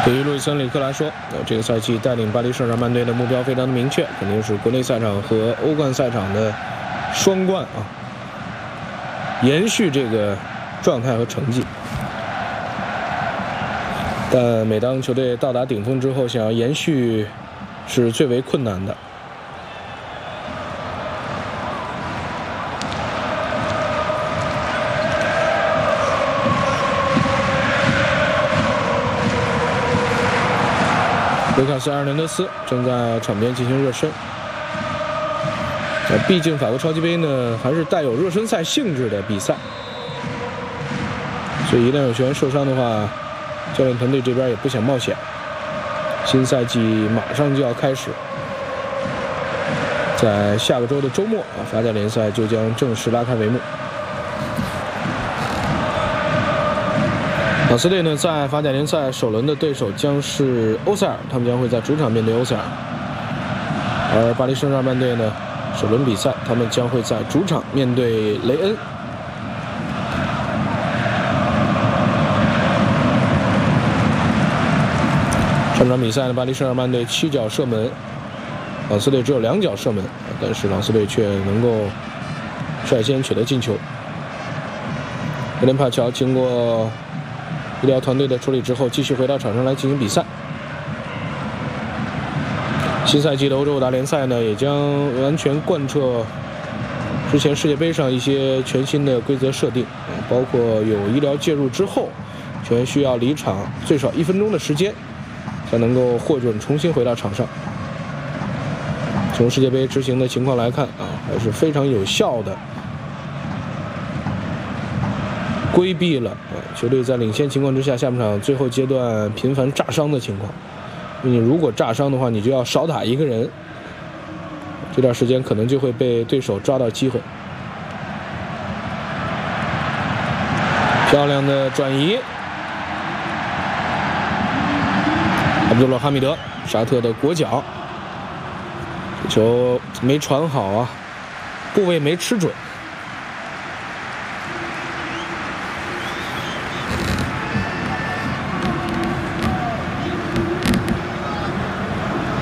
对于路易斯·恩里克来说，这个赛季带领巴黎圣日耳曼队的目标非常的明确，肯定是国内赛场和欧冠赛场的双冠啊，延续这个状态和成绩。但每当球队到达顶峰之后，想要延续是最为困难的。卢卡斯·埃尔南德斯正在场边进行热身。毕竟法国超级杯呢，还是带有热身赛性质的比赛，所以一旦有球员受伤的话，教练团队这边也不想冒险。新赛季马上就要开始，在下个周的周末啊，法甲联赛就将正式拉开帷幕。马斯队呢，在法甲联赛首轮的对手将是欧塞尔，他们将会在主场面对欧塞尔。而巴黎圣日耳曼队呢，首轮比赛他们将会在主场面对雷恩。上场比赛呢，巴黎圣日耳曼队7脚射门，朗斯队只有2脚射门，但是朗斯队却能够率先取得进球。格连帕乔经过医疗团队的处理之后，继续回到场上来进行比赛。新赛季的欧洲五大联赛呢，也将完全贯彻之前世界杯上一些全新的规则设定，包括有医疗介入之后，球员需要离场最少1分钟的时间，才能够获准重新回到场上。从世界杯执行的情况来看啊，还是非常有效的规避了球队在领先情况之下，下半场最后阶段频繁炸伤的情况。你如果炸伤的话，你就要少打1个人，这段时间可能就会被对手抓到机会。漂亮的转移，阿卜杜勒哈密德，沙特的国脚，这球没传好啊，部位没吃准。